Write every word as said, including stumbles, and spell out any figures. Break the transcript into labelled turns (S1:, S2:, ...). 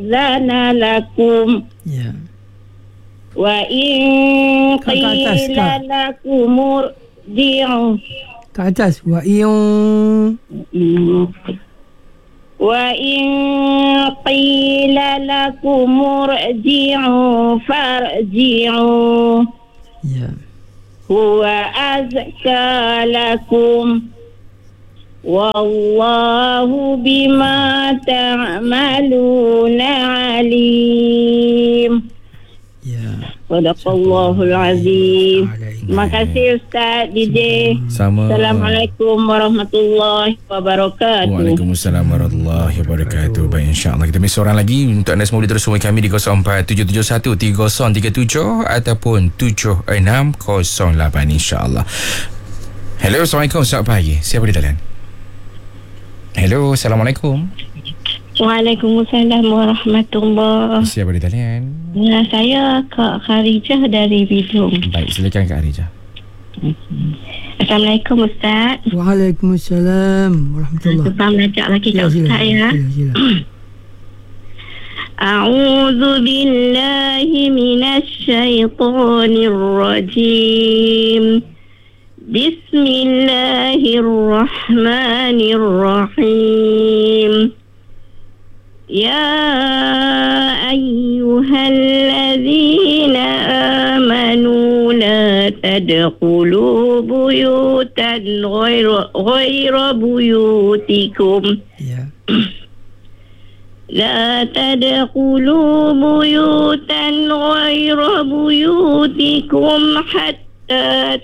S1: lana lakum.
S2: Ya.
S1: Wa in
S2: Kat- kat atas,
S1: qila
S2: Kak.
S1: lakum murji'u.
S2: Kat atas. Wa iyung.
S1: Wa in qila lakum murji'u farji'u.
S2: Ya.
S1: Huwa azka lakum. Wallahu bima ta'maluna alim.
S2: Ya.
S1: Sadaqallahul azim. Terima kasih Ustaz D J.
S3: Sama.
S1: Assalamualaikum warahmatullahi wabarakatuh.
S3: Waalaikumsalam warahmatullahi wabarakatuh. Baik, insyaAllah kita ambil seorang lagi. Untuk anda semua boleh terus hubungi kami di kosong empat tujuh tujuh satu tiga kosong tiga tujuh ataupun tujuh enam kosong lapan, insyaAllah. Hello, Assalamualaikum. Selamat pagi. Siapa di talian? Hello, Assalamualaikum.
S1: Waalaikumsalam warahmatullahi.
S3: Siapa di talian?
S1: Ya, saya Kak Kharijah dari Bidung.
S3: Baik, silakan Kak Arija.
S1: Assalamualaikum Ustaz.
S2: Waalaikumsalam warahmatullahi.
S1: Kita belajar lagi Kak
S2: Ya,
S1: Ustaz ya.
S2: sila, sila.
S1: A'udzu billahi minasy syaithanir rajim. Bismillahirrahmanirrahim. Ya ayyuhalladzina amanu la tadkhulu buyutan ghayra ghayra buyutikum.
S2: Ya.
S1: لا تدخلوا بيوتا غير بيوتكم حتى